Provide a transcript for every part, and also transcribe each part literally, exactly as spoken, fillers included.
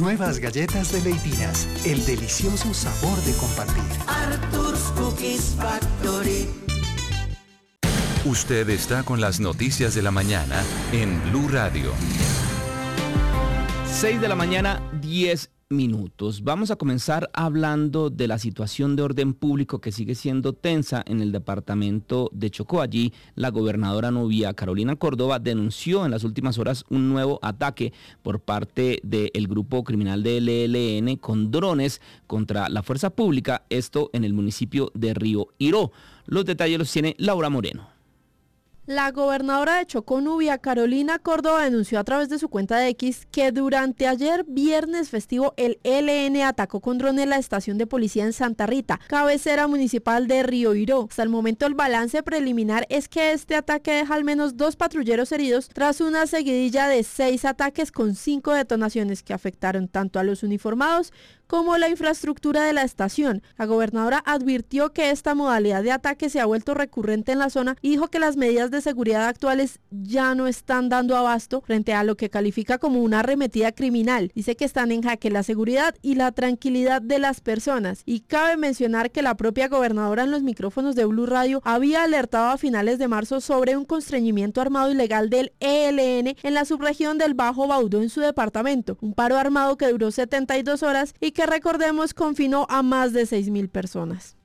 Nuevas galletas de Leitinas, el delicioso sabor de compartir. Arthur's Cookies Factory. Usted está con las noticias de la mañana en Blue Radio. seis de la mañana, diez minutos. Vamos a comenzar hablando de la situación de orden público que sigue siendo tensa en el departamento de Chocó. Allí, la gobernadora novia Carolina Córdoba denunció en las últimas horas un nuevo ataque por parte del grupo criminal del E L N con drones contra la fuerza pública, esto en el municipio de Río Iró. Los detalles los tiene Laura Moreno. La gobernadora de Chocó, Nubia Carolina Córdoba, denunció a través de su cuenta de X que durante ayer viernes festivo el E L N atacó con drones la estación de policía en Santa Rita, cabecera municipal de Río Iró. Hasta el momento el balance preliminar es que este ataque deja al menos dos patrulleros heridos tras una seguidilla de seis ataques con cinco detonaciones que afectaron tanto a los uniformados como la infraestructura de la estación. La gobernadora advirtió que esta modalidad de ataque se ha vuelto recurrente en la zona y dijo que las medidas de seguridad actuales ya no están dando abasto frente a lo que califica como una arremetida criminal. Dice que están en jaque la seguridad y la tranquilidad de las personas, y cabe mencionar que la propia gobernadora en los micrófonos de Blue Radio había alertado a finales de marzo sobre un constreñimiento armado ilegal del E L N en la subregión del Bajo Baudó en su departamento, un paro armado que duró setenta y dos horas y que recordemos confinó a más de seis mil personas.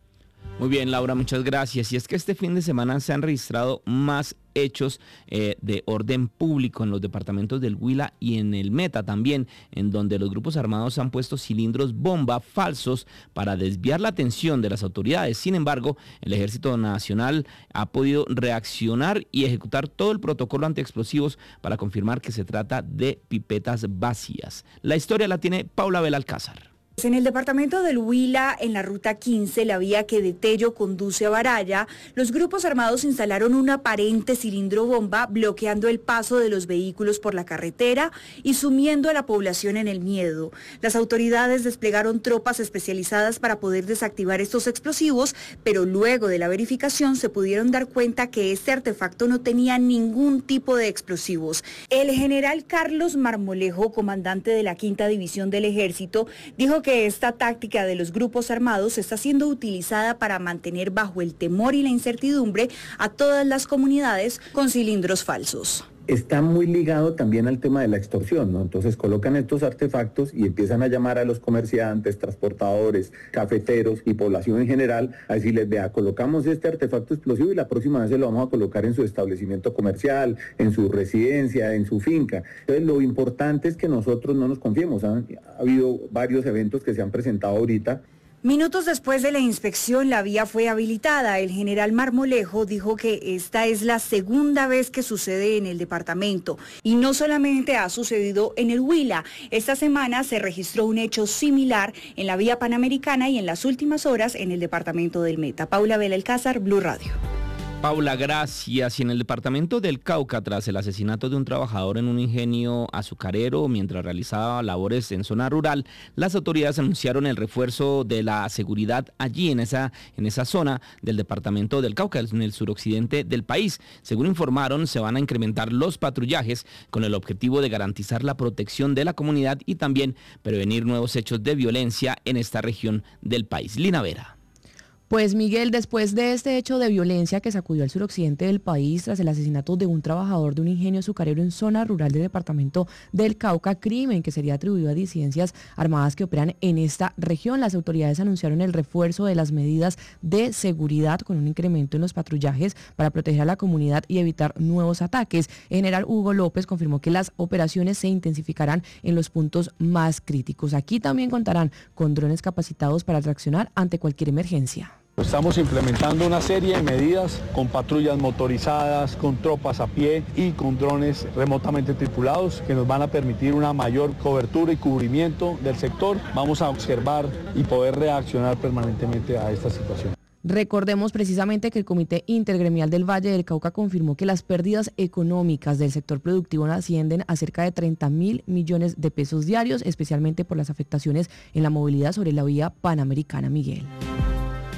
Muy bien, Laura, muchas gracias. Y es que este fin de semana se han registrado más hechos eh, de orden público en los departamentos del Huila y en el Meta también, en donde los grupos armados han puesto cilindros bomba falsos para desviar la atención de las autoridades. Sin embargo, el Ejército Nacional ha podido reaccionar y ejecutar todo el protocolo antiexplosivos para confirmar que se trata de pipetas vacías. La historia la tiene Paula Belalcázar. En el departamento del Huila, en la ruta quince, la vía que de Tello conduce a Baraya, los grupos armados instalaron un aparente cilindro bomba bloqueando el paso de los vehículos por la carretera y sumiendo a la población en el miedo. Las autoridades desplegaron tropas especializadas para poder desactivar estos explosivos, pero luego de la verificación se pudieron dar cuenta que este artefacto no tenía ningún tipo de explosivos. El general Carlos Marmolejo, comandante de la quinta división del Ejército, dijo que que esta táctica de los grupos armados está siendo utilizada para mantener bajo el temor y la incertidumbre a todas las comunidades con cilindros falsos. Está muy ligado también al tema de la extorsión, ¿no? Entonces colocan estos artefactos y empiezan a llamar a los comerciantes, transportadores, cafeteros y población en general a decirles, vea, colocamos este artefacto explosivo y la próxima vez se lo vamos a colocar en su establecimiento comercial, en su residencia, en su finca. Entonces lo importante es que nosotros no nos confiemos. ¿eh? Ha habido varios eventos que se han presentado ahorita. Minutos después de la inspección, la vía fue habilitada. El general Marmolejo dijo que esta es la segunda vez que sucede en el departamento y no solamente ha sucedido en el Huila. Esta semana se registró un hecho similar en la vía Panamericana y en las últimas horas en el departamento del Meta. Paula Belalcázar, Blue Radio. Paula, gracias. Y en el departamento del Cauca, tras el asesinato de un trabajador en un ingenio azucarero mientras realizaba labores en zona rural, las autoridades anunciaron el refuerzo de la seguridad allí en esa, en esa zona del departamento del Cauca, en el suroccidente del país. Según informaron, se van a incrementar los patrullajes con el objetivo de garantizar la protección de la comunidad y también prevenir nuevos hechos de violencia en esta región del país. Lina Vera. Pues Miguel, después de este hecho de violencia que sacudió al suroccidente del país tras el asesinato de un trabajador de un ingenio azucarero en zona rural del departamento del Cauca, crimen que sería atribuido a disidencias armadas que operan en esta región, las autoridades anunciaron el refuerzo de las medidas de seguridad con un incremento en los patrullajes para proteger a la comunidad y evitar nuevos ataques. El general Hugo López confirmó que las operaciones se intensificarán en los puntos más críticos. Aquí también contarán con drones capacitados para reaccionar ante cualquier emergencia. Estamos implementando una serie de medidas con patrullas motorizadas, con tropas a pie y con drones remotamente tripulados que nos van a permitir una mayor cobertura y cubrimiento del sector. Vamos a observar y poder reaccionar permanentemente a esta situación. Recordemos precisamente que el Comité Intergremial del Valle del Cauca confirmó que las pérdidas económicas del sector productivo ascienden a cerca de treinta mil millones de pesos diarios, especialmente por las afectaciones en la movilidad sobre la vía Panamericana, Miguel.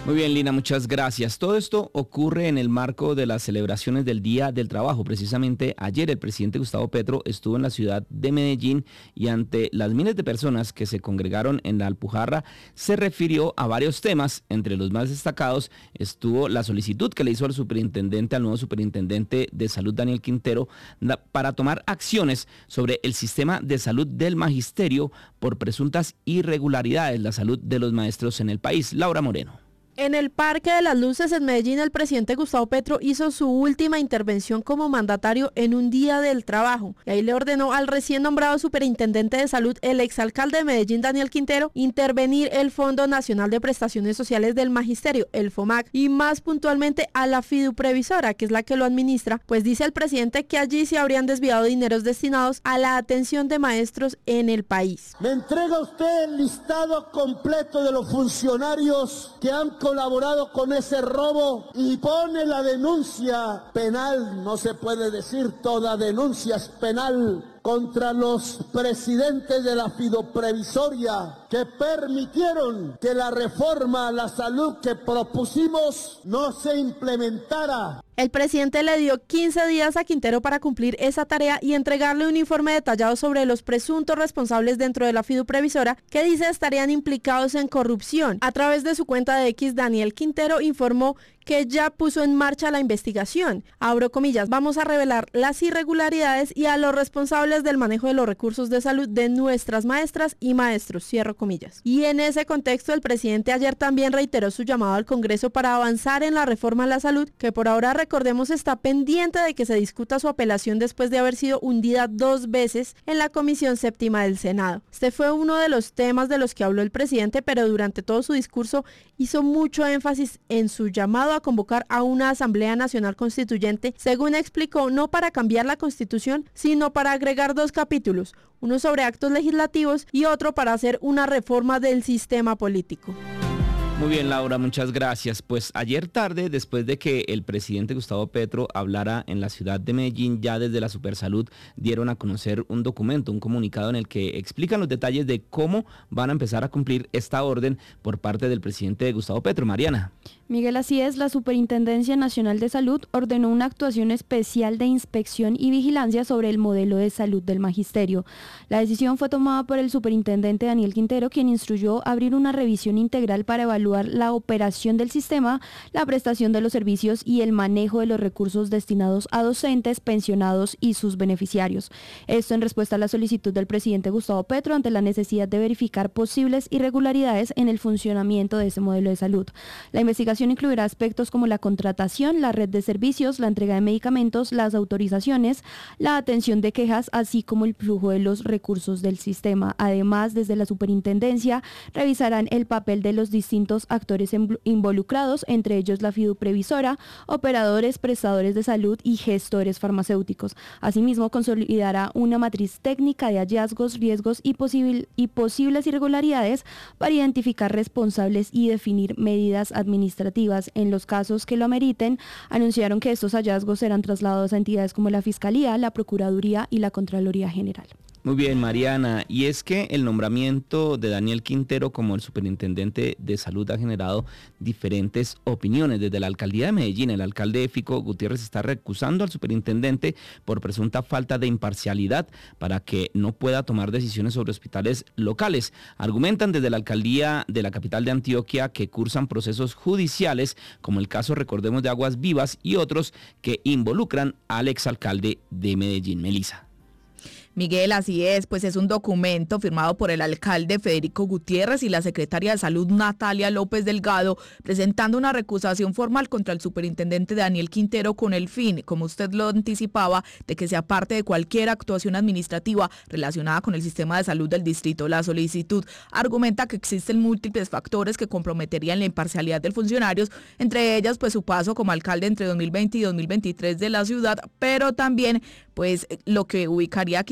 Muy bien, Lina, muchas gracias. Todo esto ocurre en el marco de las celebraciones del Día del Trabajo. Precisamente ayer el presidente Gustavo Petro estuvo en la ciudad de Medellín y ante las miles de personas que se congregaron en la Alpujarra se refirió a varios temas. Entre los más destacados estuvo la solicitud que le hizo al superintendente, al nuevo superintendente de salud Daniel Quintero, para tomar acciones sobre el sistema de salud del magisterio por presuntas irregularidades, la salud de los maestros en el país. Laura Moreno. En el Parque de las Luces en Medellín, el presidente Gustavo Petro hizo su última intervención como mandatario en un día del trabajo. Y ahí le ordenó al recién nombrado superintendente de salud, el exalcalde de Medellín, Daniel Quintero, intervenir el Fondo Nacional de Prestaciones Sociales del Magisterio, el FOMAC, y más puntualmente a la fiduprevisora, que es la que lo administra, pues dice el presidente que allí se habrían desviado dineros destinados a la atención de maestros en el país. Me entrega usted el listado completo de los funcionarios que han colaborado con ese robo y pone la denuncia penal, no se puede decir toda denuncia es penal, contra los presidentes de la fiduprevisoria que permitieron que la reforma a la salud que propusimos no se implementara. El presidente le dio quince días a Quintero para cumplir esa tarea y entregarle un informe detallado sobre los presuntos responsables dentro de la fiduprevisora que dice estarían implicados en corrupción. A través de su cuenta de X, Daniel Quintero informó que ya puso en marcha la investigación. Abro comillas, vamos a revelar las irregularidades y a los responsables del manejo de los recursos de salud de nuestras maestras y maestros, cierro comillas. Y en ese contexto, el presidente ayer también reiteró su llamado al Congreso para avanzar en la reforma a la salud, que por ahora, recordemos, está pendiente de que se discuta su apelación después de haber sido hundida dos veces en la Comisión Séptima del Senado. Este fue uno de los temas de los que habló el presidente, pero durante todo su discurso hizo mucho énfasis en su llamado a convocar a una Asamblea Nacional Constituyente, según explicó, no para cambiar la Constitución, sino para agregar dos capítulos, uno sobre actos legislativos y otro para hacer una reforma del sistema político. Muy bien, Laura, muchas gracias. Pues ayer tarde, después de que el presidente Gustavo Petro hablara en la ciudad de Medellín, ya desde la Supersalud dieron a conocer un documento, un comunicado en el que explican los detalles de cómo van a empezar a cumplir esta orden por parte del presidente Gustavo Petro. Mariana. Miguel, así es, la Superintendencia Nacional de Salud ordenó una actuación especial de inspección y vigilancia sobre el modelo de salud del magisterio. La decisión fue tomada por el superintendente Daniel Quintero, quien instruyó abrir una revisión integral para evaluar la operación del sistema, la prestación de los servicios y el manejo de los recursos destinados a docentes, pensionados y sus beneficiarios. Esto en respuesta a la solicitud del presidente Gustavo Petro ante la necesidad de verificar posibles irregularidades en el funcionamiento de ese modelo de salud. La investigación incluirá aspectos como la contratación, la red de servicios, la entrega de medicamentos, las autorizaciones, la atención de quejas, así como el flujo de los recursos del sistema. Además, desde la superintendencia revisarán el papel de los distintos actores involucrados, entre ellos la fiduprevisora, operadores, prestadores de salud y gestores farmacéuticos. Asimismo, consolidará una matriz técnica de hallazgos, riesgos y, posibil- y posibles irregularidades para identificar responsables y definir medidas administrativas. En los casos que lo ameriten, anunciaron que estos hallazgos serán trasladados a entidades como la Fiscalía, la Procuraduría y la Contraloría General. Muy bien, Mariana. Y es que el nombramiento de Daniel Quintero como el superintendente de salud ha generado diferentes opiniones. Desde la alcaldía de Medellín, el alcalde Fico Gutiérrez está recusando al superintendente por presunta falta de imparcialidad para que no pueda tomar decisiones sobre hospitales locales. Argumentan desde la alcaldía de la capital de Antioquia que cursan procesos judiciales, como el caso, recordemos, de Aguas Vivas y otros que involucran al exalcalde de Medellín. Melissa. Miguel, así es, pues es un documento firmado por el alcalde Federico Gutiérrez y la secretaria de Salud Natalia López Delgado, presentando una recusación formal contra el superintendente Daniel Quintero con el fin, como usted lo anticipaba, de que sea parte de cualquier actuación administrativa relacionada con el sistema de salud del distrito. La solicitud argumenta que existen múltiples factores que comprometerían la imparcialidad del funcionario, entre ellas pues su paso como alcalde entre dos mil veinte y dos mil veintitrés de la ciudad, pero también pues lo que ubicaría a Quintero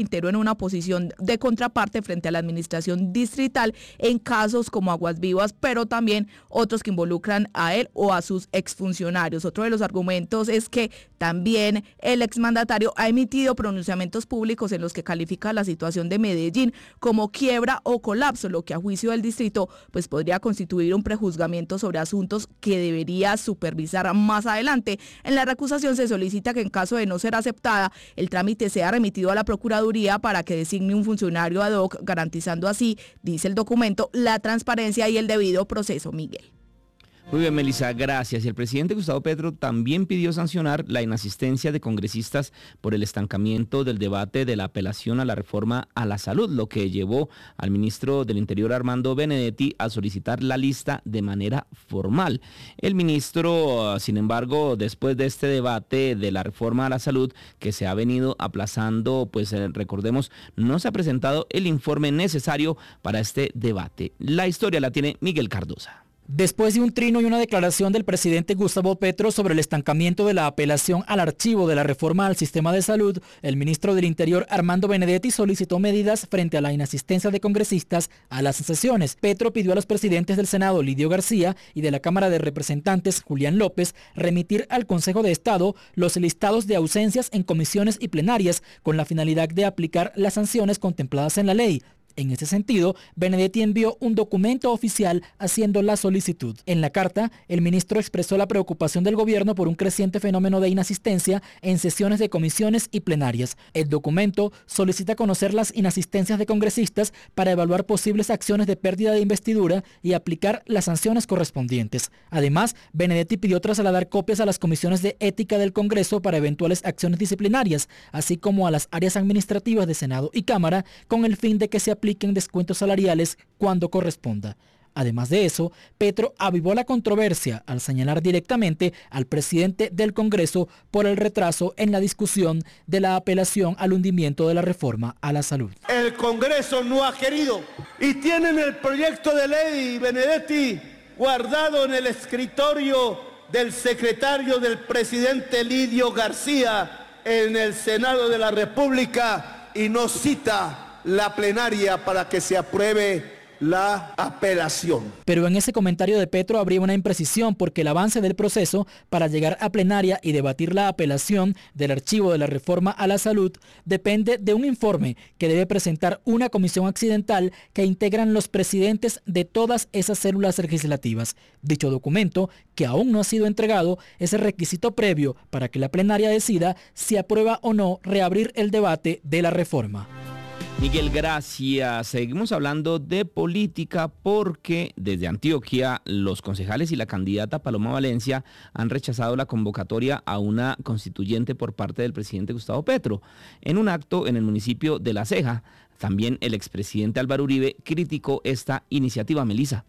reitero, en una posición de contraparte frente a la administración distrital en casos como Aguas Vivas, pero también otros que involucran a él o a sus exfuncionarios. Otro de los argumentos es que también el exmandatario ha emitido pronunciamientos públicos en los que califica la situación de Medellín como quiebra o colapso, lo que a juicio del distrito pues podría constituir un prejuzgamiento sobre asuntos que debería supervisar más adelante. En la recusación se solicita que en caso de no ser aceptada, el trámite sea remitido a la Procuraduría para que designe un funcionario ad hoc, garantizando así, dice el documento, la transparencia y el debido proceso. Miguel. Muy bien, Melissa, gracias. Y el presidente Gustavo Petro también pidió sancionar la inasistencia de congresistas por el estancamiento del debate de la apelación a la reforma a la salud, lo que llevó al ministro del Interior, Armando Benedetti, a solicitar la lista de manera formal. El ministro, sin embargo, después de este debate de la reforma a la salud que se ha venido aplazando, pues eh, recordemos, no se ha presentado el informe necesario para este debate. La historia la tiene Miguel Cardosa. Después de un trino y una declaración del presidente Gustavo Petro sobre el estancamiento de la apelación al archivo de la reforma al sistema de salud, el ministro del Interior, Armando Benedetti, solicitó medidas frente a la inasistencia de congresistas a las sesiones. Petro pidió a los presidentes del Senado, Lidio García, y de la Cámara de Representantes, Julián López, remitir al Consejo de Estado los listados de ausencias en comisiones y plenarias con la finalidad de aplicar las sanciones contempladas en la ley. En ese sentido, Benedetti envió un documento oficial haciendo la solicitud. En la carta, el ministro expresó la preocupación del gobierno por un creciente fenómeno de inasistencia en sesiones de comisiones y plenarias. El documento solicita conocer las inasistencias de congresistas para evaluar posibles acciones de pérdida de investidura y aplicar las sanciones correspondientes. Además, Benedetti pidió trasladar copias a las comisiones de ética del Congreso para eventuales acciones disciplinarias, así como a las áreas administrativas de Senado y Cámara, con el fin de que se apliquen descuentos salariales cuando corresponda. Además de eso, Petro avivó la controversia al señalar directamente al presidente del Congreso por el retraso en la discusión de la apelación al hundimiento de la reforma a la salud. El Congreso no ha querido y tienen el proyecto de ley, Benedetti, guardado en el escritorio del secretario del presidente Lidio García en el Senado de la República y no cita la plenaria para que se apruebe la apelación. Pero en ese comentario de Petro habría una imprecisión porque el avance del proceso para llegar a plenaria y debatir la apelación del archivo de la reforma a la salud depende de un informe que debe presentar una comisión accidental que integran los presidentes de todas esas células legislativas. Dicho documento, que aún no ha sido entregado, es el requisito previo para que la plenaria decida si aprueba o no reabrir el debate de la reforma. Miguel, gracias. Seguimos hablando de política porque desde Antioquia los concejales y la candidata Paloma Valencia han rechazado la convocatoria a una constituyente por parte del presidente Gustavo Petro. En un acto en el municipio de La Ceja, también el expresidente Álvaro Uribe criticó esta iniciativa. Melissa.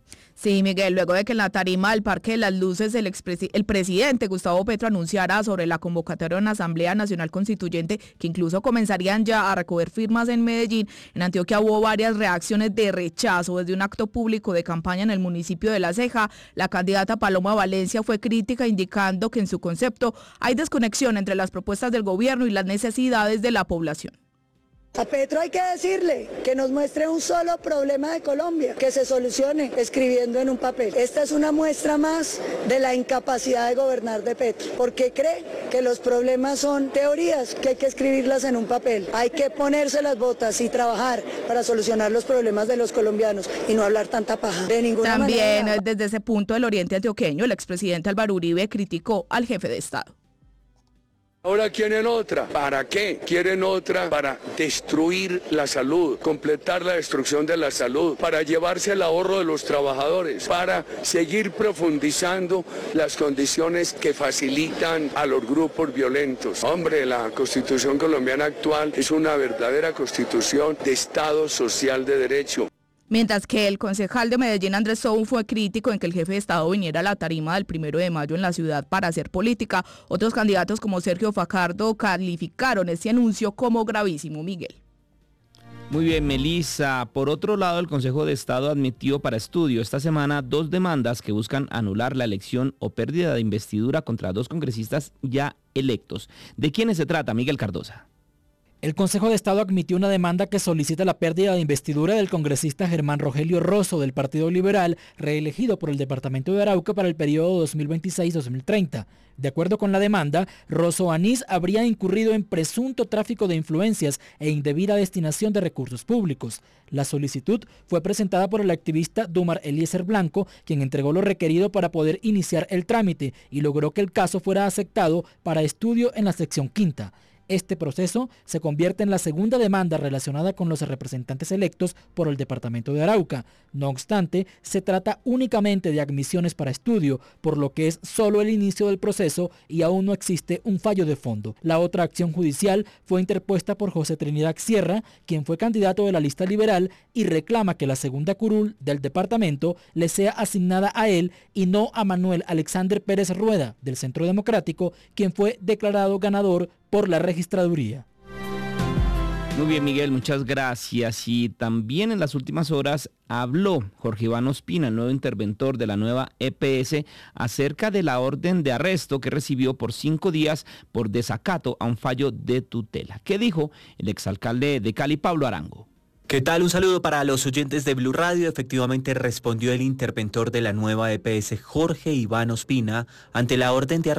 Sí, Miguel, luego de que en la tarima del Parque de las Luces el, el presidente Gustavo Petro anunciara sobre la convocatoria de una Asamblea Nacional Constituyente que incluso comenzarían ya a recoger firmas en Medellín, en Antioquia hubo varias reacciones de rechazo. Desde un acto público de campaña en el municipio de La Ceja, la candidata Paloma Valencia fue crítica indicando que en su concepto hay desconexión entre las propuestas del gobierno y las necesidades de la población. A Petro hay que decirle que nos muestre un solo problema de Colombia, que se solucione escribiendo en un papel. Esta es una muestra más de la incapacidad de gobernar de Petro, porque cree que los problemas son teorías, que hay que escribirlas en un papel. Hay que ponerse las botas y trabajar para solucionar los problemas de los colombianos y no hablar tanta paja. De ninguna También, manera. Desde ese punto del oriente antioqueño, el expresidente Álvaro Uribe criticó al jefe de Estado. Ahora quieren otra. ¿Para qué? Quieren otra para destruir la salud, completar la destrucción de la salud, para llevarse el ahorro de los trabajadores, para seguir profundizando las condiciones que facilitan a los grupos violentos. Hombre, la Constitución colombiana actual es una verdadera constitución de Estado social de derecho. Mientras que el concejal de Medellín, Andrés Soun, fue crítico en que el jefe de Estado viniera a la tarima del primero de mayo en la ciudad para hacer política. Otros candidatos como Sergio Fajardo calificaron este anuncio como gravísimo. Miguel. Muy bien, Melissa. Por otro lado, el Consejo de Estado admitió para estudio esta semana dos demandas que buscan anular la elección o pérdida de investidura contra dos congresistas ya electos. ¿De quiénes se trata, Miguel Cardosa? El Consejo de Estado admitió una demanda que solicita la pérdida de investidura del congresista Germán Rogelio Rosso del Partido Liberal, reelegido por el departamento de Arauca para el periodo dos mil veintiséis a dos mil treinta. De acuerdo con la demanda, Rosso Anís habría incurrido en presunto tráfico de influencias e indebida destinación de recursos públicos. La solicitud fue presentada por el activista Dumar Eliezer Blanco, quien entregó lo requerido para poder iniciar el trámite y logró que el caso fuera aceptado para estudio en la sección quinta. Este proceso se convierte en la segunda demanda relacionada con los representantes electos por el departamento de Arauca. No obstante, se trata únicamente de admisiones para estudio, por lo que es solo el inicio del proceso y aún no existe un fallo de fondo. La otra acción judicial fue interpuesta por José Trinidad Sierra, quien fue candidato de la lista liberal y reclama que la segunda curul del departamento le sea asignada a él y no a Manuel Alexander Pérez Rueda, del Centro Democrático, quien fue declarado ganador por la registraduría. Muy bien, Miguel, muchas gracias. Y también en las últimas horas habló Jorge Iván Ospina, el nuevo interventor de la nueva E P S, acerca de la orden de arresto que recibió por cinco días por desacato a un fallo de tutela. ¿Qué dijo el exalcalde de Cali, Pablo Arango? ¿Qué tal? Un saludo para los oyentes de Blue Radio. Efectivamente respondió el interventor de la nueva E P S, Jorge Iván Ospina, ante la orden de